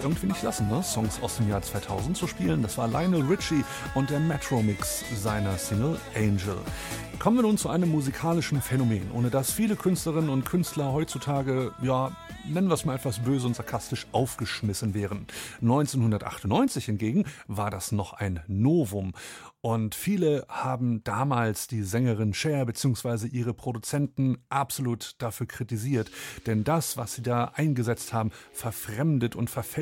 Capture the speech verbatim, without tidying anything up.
irgendwie nicht lassen, ne? Songs aus dem Jahr zweitausend zu spielen. Das war Lionel Richie und der Metro-Mix seiner Single Angel. Kommen wir nun zu einem musikalischen Phänomen, ohne das viele Künstlerinnen und Künstler heutzutage, ja, nennen wir es mal etwas böse und sarkastisch, aufgeschmissen wären. neunzehnhundertachtundneunzig hingegen war das noch ein Novum. Und viele haben damals die Sängerin Cher bzw. ihre Produzenten absolut dafür kritisiert. Denn das, was sie da eingesetzt haben, verfremdet und verfälscht